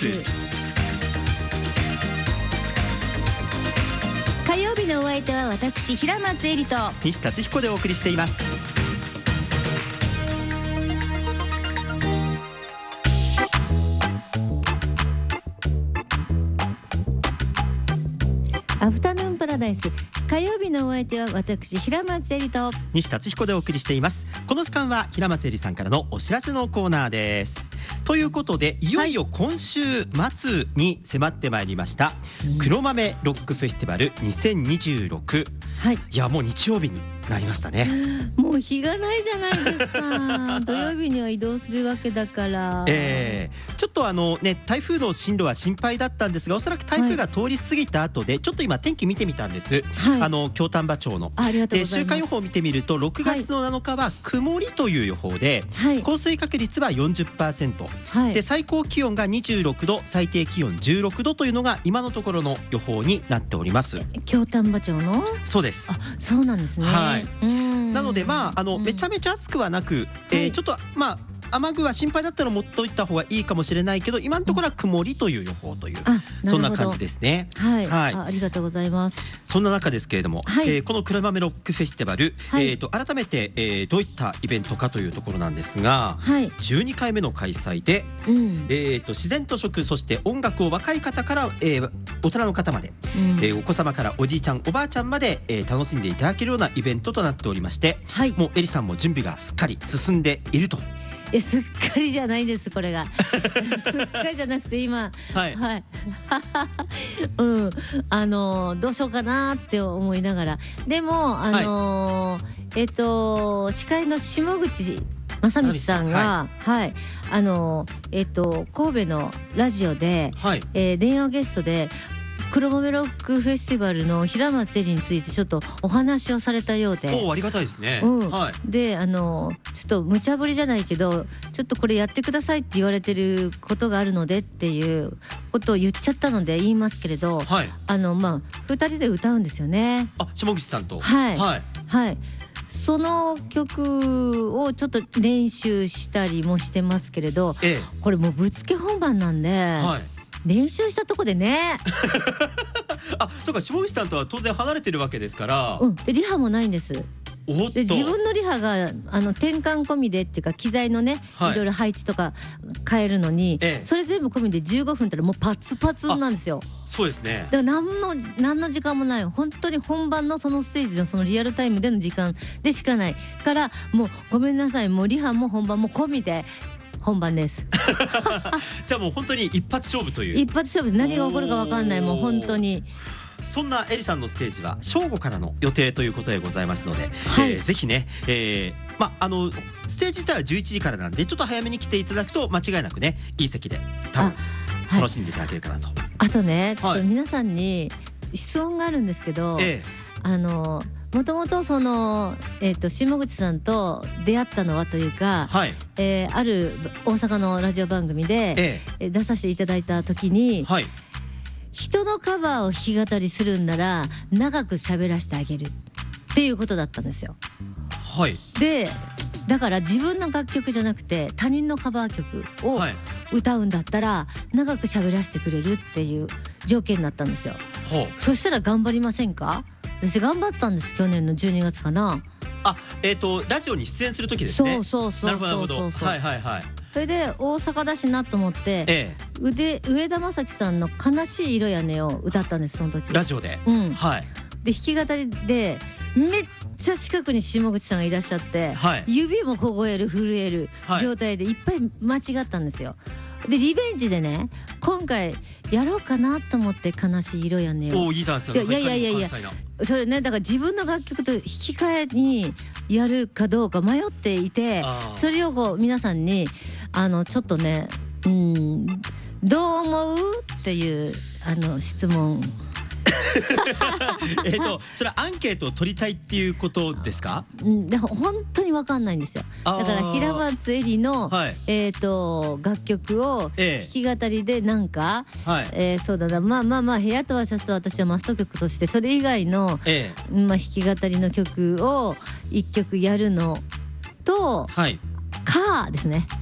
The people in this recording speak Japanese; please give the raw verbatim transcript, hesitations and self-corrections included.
ス。火曜日のお相手は私平松恵里と西達彦でお送りしています。 アフタヌーンパラダイス。火曜日のお相手は私平松恵里と西達彦でお送りしています。この時間は平松恵里さんからのお知らせのコーナーです。ということで、いよいよ今週末に迫ってまいりました、はい、黒豆ロックフェスティバルにせんにじゅうろく、はい、いやもう日曜日になりましたね。 もう日がないじゃないですか土曜日には移動するわけだから、 えー、ちょっとあのね台風の進路は心配だったんですが、おそらく台風が通り過ぎた後で、はい、ちょっと今天気見てみたんです、はい、あの京丹波町のありがとうございます。 で週間予報を見てみるとろくがつのなのかは曇りという予報で、はい、降水確率は よんじゅっパーセント、はい、で最高気温がにじゅうろくど、最低気温じゅうろくどというのが今のところの予報になっております。 京丹波町のそうです。 あ、そうなんですね、はい、うんなのでまああのめちゃめちゃ暑くはなく、えー、ちょっとまあ雨具は心配だったら持っといた方がいいかもしれないけど、今のところは曇りという予報という、そんな感じですね。 はい、はい、あ, ありがとうございます。 そんな中ですけれども、はい、えー、この黒豆ロックフェスティバル、はい、えー、と改めて、えー、どういったイベントかというところなんですが、はい、じゅうにかいめの開催で、うん、えー、と自然と食、そして音楽を若い方から、えー、大人の方まで、うん、えー、お子様からおじいちゃんおばあちゃんまで、えー、楽しんでいただけるようなイベントとなっておりまして、はい、もうエリさんも準備がすっかり進んでいると。 いやすっかりじゃないです、これがすっかりじゃなくて今はい、はい、うん、あのどうしようかなって思いながら、でもあの、はい、えっと司会の下口正光さんが、はい、はい、あのえっと神戸のラジオで、はい、えー、電話ゲストで黒豆ロックフェスティバルの平松恵里についてちょっとお話をされたようで、 おありがたいですね、 うん、はい、であのちょっと無茶ぶりじゃないけどちょっとこれやってくださいって言われてることがあるのでっていうことを言っちゃったので言いますけれど、はい、あのまあふたりで歌うんですよね。 あ、下口さんと、 はい、はい、はい、その曲をちょっと練習したりもしてますけれど、ええ、これもうぶっつけ本番なんで、はい、練習したとこでねあ、そうか、下口さんとは当然離れてるわけですから、 うん、でリハもないんです。おっとで自分のリハがあの転換込みでっていうか機材のね、はい、いろいろ配置とか変えるのに、ええ、それ全部込みでじゅうごふんったらもうパツパツなんですよ。 そうですね。 だから何の何の時間もない、本当に本番のそのステージのそのリアルタイムでの時間でしかないから、もうごめんなさい、もうリハも本番も込みで本番ですじゃあもう本当に一発勝負という、 一発勝負、何が起こるか分かんない、もう本当に。 そんなエリさんのステージは正午からの予定ということでございますので、はい、えー、ぜひね、えーま、あのステージ自体はじゅういちじからなんで、ちょっと早めに来ていただくと間違いなくね、いい席で多分楽しんでいただけるかなと。 あ,、はい、 あとね、ちょっと皆さんに質問があるんですけど、ええ、あのもともとその、えー、と下口さんと出会ったのはというか、はい、えー、ある大阪のラジオ番組で、ええ、出させていただいた時に、はい、人のカバーを弾き語りするんなら長く喋らせてあげるっていうことだったんですよ。 はい、でだから自分の楽曲じゃなくて他人のカバー曲を歌うんだったら長く喋らせてくれるっていう条件になったんですよ。はあ、そしたら頑張りませんか？私頑張ったんです、去年のじゅうにがつかな。 あ、えっとラジオに出演する時ですね。 そうそうそうそうそうそう、はいはいはい。それで大阪だしなと思って、ええ、腕上田正樹さんの悲しい色やねを歌ったんです、その時ラジオで、 うん、 はい、 で弾き語りでめっちゃ近くに下口さんがいらっしゃって、はい、指も凍える震える状態でいっぱい間違ったんですよ。でリベンジでね、今回やろうかなと思って、悲しい色やねを。 おー、いいじゃないですか。 いやいやいやいや、それね、だから自分の楽曲と引き換えにやるかどうか迷っていて、それをこう皆さんにあのちょっとね、うん、どう思うっていうあの質問えっとそれはアンケートを取りたいっていうことですか？ うん、でも本当に分かんないんですよ。だから平松恵里の、はい、えー、と楽曲を弾き語りでなんか、えええー、そうだな、まあまあまあ部屋とはシャツと私はマスト曲として、それ以外の、ええ、まあ、弾き語りの曲を一曲やるのと、はい、かですね。